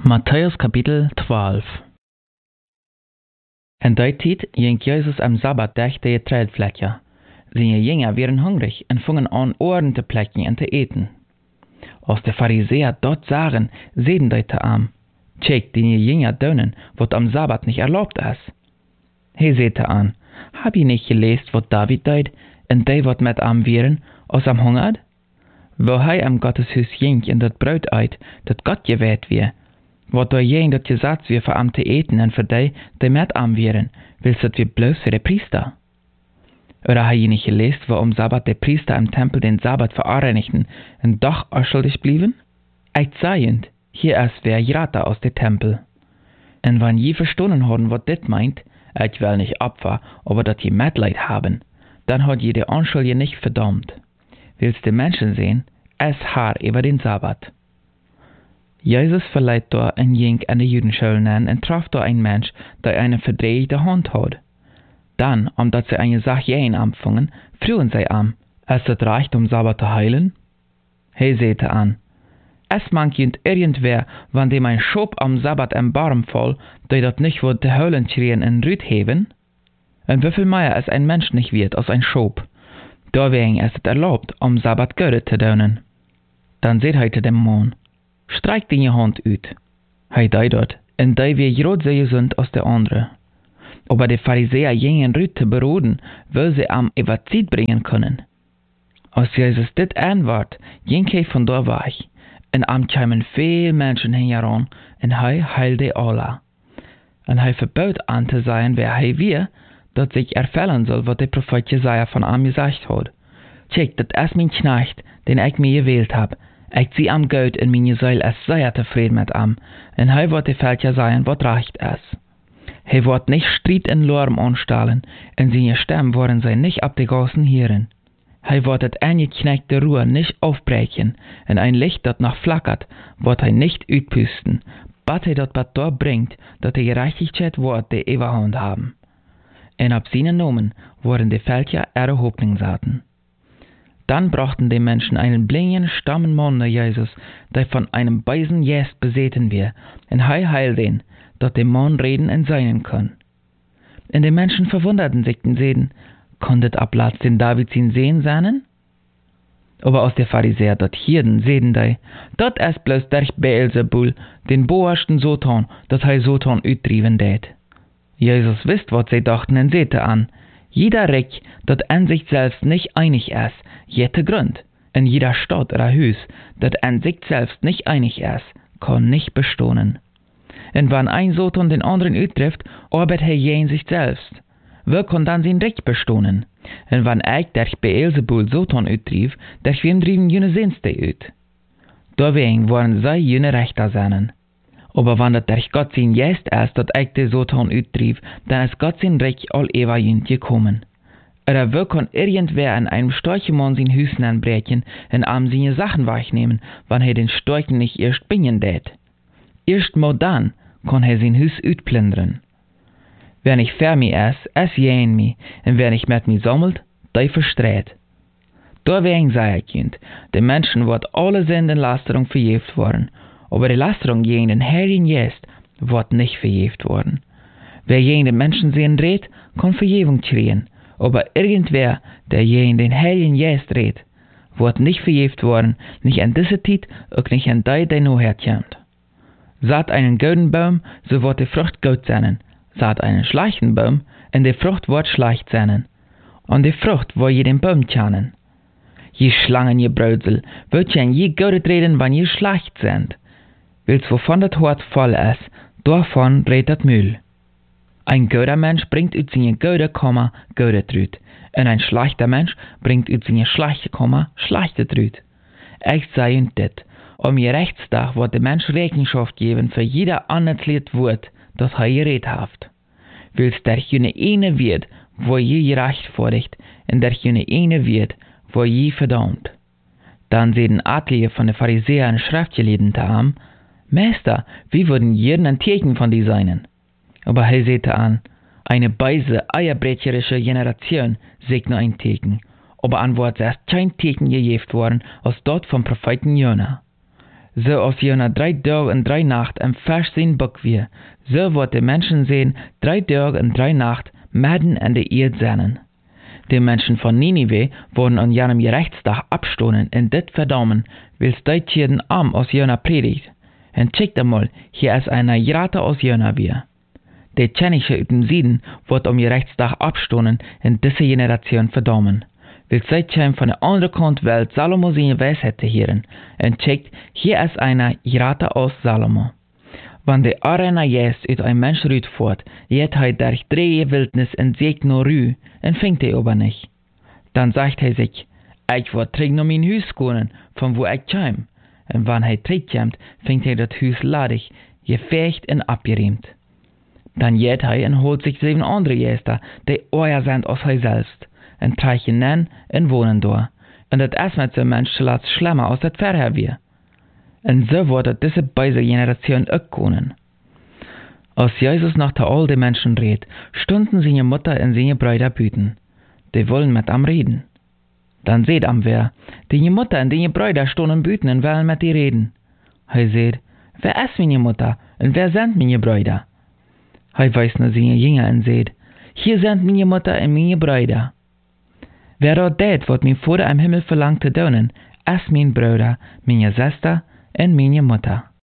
Matthäus Kapitel 12. In die tijd ging Jezus am Sabbat durch die Trädfläche. Seine Jünger waren hungrig und fingen an, Ohren zu plecken und zu eten. Als die Pharisäer dort sahen, zeiden die zu ihm: Check die Jünger dönen, was am Sabbat nicht erlaubt ist. Hij sagte an: Hab je nicht gelesen, was David deed, und die, wat mit ihm waren, als am hungert? Wo hij am Gotteshuis ging und dat Brot eet, dat Gott gewählt wie, wat door jen dat gezet wie voor hem te eten en voor die met hem waren, willst dat wie bloß für de Priester? Oder hij je nicht gelesen, wo am Sabbat de Priester im Tempel den Sabbat vereinigten und doch unschuldig blieben? Ich seiend, hier ist wer Jrata aus de Tempel. Und wenn je verstanden haben, wat dit meint, ich will nicht Opfer, aber dat je Mitleid haben, dann hat je de Unschuldige nicht verdammt. Willst du Menschen sehen, es Herr über den Sabbat. Jesus verleiht da ein Jink an die Judenschulen an und traf da ein Mensch, der eine verdrehte Hand hat. Dann, omdat sie eine Sache jeden empfangen, frühen sie am: Es het recht, Sabbat zu heilen? Hij sagte an: Es mangt irgendwer, wann dem ein Schop am Sabbat im Baum fall, der dat nicht wird de Heulen schrien und Rüt heben? Und wieviel mehr es ein Mensch nicht wird als ein Schop? Deswegen ist es erlaubt, am Sabbat Göre zu dönen. Dann seht heute dem Mann: Streik deine Hand uit. Hij deed dat, en die weer groot zeer sind als de andere. Aber die Pharisäer gingen Rüt te beroden, weil sie am Evazit bringen können. Als Jesus dit antwoord, ging hij von da weg, en am kwamen veel Menschen heran, en hij heilde alle. En hij verbood aan te zeggen wer hij wie, dat zich erfüllen soll, wat de Prophet Jesaja von ihm gesagt hat. Check, dat is mijn Knecht, den ich mir gewählt hab. Ich zie am Gott in meine Seele es sehr zufrieden mit ihm, und hij wird die Fälscher sein, wat recht ist. Hij wird nicht Streit in Lärm anstellen, und seine Stimmen wollen sie nicht ab die Gassen hören. Hij wird das angeknackte Ruhe nicht aufbrechen, und ein Licht, dat noch flackert, wird hij nicht utpusten, bat hij dat dort bringt, dat die Gerechtigkeit wird die Überhand haben. Und ab seinen Namen wurden die Fälscher ihre Hoffnung saten. Dann brachten die Menschen einen blinden, stammen Mann nach Jesus, der von einem bösen Geist besessen war, und er heilte ihn, dass der Mann reden und sein kann. Und die Menschen verwunderten sich und sagten: Konntet Ablatz den David ihn sehen sein? Aber aus der Pharisäer dort hierden, sagten die: Dat ist bloß durch Beelzebul, den boersten Satan, dass er Satan utdriven det. Jesus wisst, was sie dachten, und sagte an: Jeder Reich, dat an sich selbst nicht einig ist, jette Grund. In jeder Stadt oder Hus, dat an sich selbst nicht einig ist, kann nicht bestehen. Und wenn ein Satan den anderen uttrifft, arbeitet er in sich selbst. Wer kann dann sein Recht bestehen? Und wenn ich durch Beelzebul Satan uttrieb, durch wem drieben jene Seinste ut? Deswegen wollen sie jene Rechter sein. Aber wenn das durch Gott sein Geist ist, dat ich den Satan uttrieb, dann ist Gott sein Recht all ewig gekommen. Oder wer kann irgendwer an einem starken Mann sein Hüsen anbrechen und ihm seine Sachen wegnehmen, wenn er den Starken nicht erst bringen tät? Erst mal dann kann er sein Hüs utplündern. Wer nicht für mich ist, es jen mich, und wer nicht mit mir sammelt, der verstreht. Deswegen sei ich Kind, den Menschen wird alle Sündenlasterung verjäft worden, aber die Lasterung gegen den Heiligen Geist wird nicht verjäft worden. Wer gegen den Menschen sehen dreht, kann Verjährung kriegen, aber irgendwer, der gegen den Heiligen Geist dreht, wird nicht verjäft worden, nicht an dieser Zeit, auch nicht an der noch herkommt. Saat einen guten Baum, so wird die Frucht gut sein. Saat einen schlechten Baum, und die Frucht wird schlecht sein. Und die Frucht wird je den Baum kennen. Je Schlangen, je Brösel, wird je je gut reden, wenn je schlecht sind. Willst wovon das Hort voll ist, davon redet das Müll. Ein guter Mensch bringt aus seine gute Komma gute Trüt, und ein schlechter Mensch bringt aus seine schlechte Komma schlechte Trüt. Ich sage und dit, je Rechtstag wird der Mensch Rechenschaft geben für jeder anerklärt Wort, das er geredet hat. Willst der jene eine wird, wo je gerecht vorricht, und der jene eine wird, wo je verdammt. Dann sehen etliche von den Pharisäern Schriftgelehrten haben: Meister, wie würden jeden ein Zeichen von dir sein? Aber er sagte an: Eine böse, eierbrecherische Generation sagt nur ein Zeichen, aber an wird erst kein Zeichen gegeben worden, als dort vom Propheten Jona. so als jener 3 Tage und 3 Nacht im Vers sein Buck wir, so wird die Menschen sehen 3 Tage und 3 Nacht mitten in der Erde sein. Die Menschen von Ninive wurden an jenem Gerechtstag abstoßen und dit verdammen, weil dort jeden Arm aus jener predigt. Und checkt einmal, hier ist einer Jrate aus jener wir. Die Tschenische aus dem Süden wird am Gerechtstag abstoßen und diese Generation verdammen. Weil seitdem von der anderen Kant Welt Salomo seine Weisheit zu hören. Und checkt, hier ist einer Jrate aus Salomo. Wenn der Arena jetzt uit ein Mensch rütfort, jet hij durch 3 Wildnis en seekt no rü, en fängt er aber nicht. Dann sagt er sich, ich will terug naar mein Haus gehen, von wo ich kam. Und wenn er terugkommt, fängt er das Haus ladig, gefegt en abgeriemt. Dann jet hij en holt sich 7 andere Gäste, die euer sind als hij selbst, en trägt ihn nen en wohnen da. Und das ist mit so Mensch zuletzt schlimmer als das vorher wir. Und so wird diese beide Generationen auch kommen. Als Jesus nach der alten Menschen redet, stunden seine Mutter und seine Brüder büten. Die wollen mit ihm reden. Dann seht am wer, die Mutter und die Brüder stunden büten und wollen mit ihr reden. Er sagt, wer ist meine Mutter und wer sind meine Brüder? Er weist nach seine Jünger und sagt, hier sind meine Mutter und meine Brüder. Wer dort tät, was mein Vater im Himmel verlangt zu tun, ist mein Bruder, meine Schwester und meine Mutter.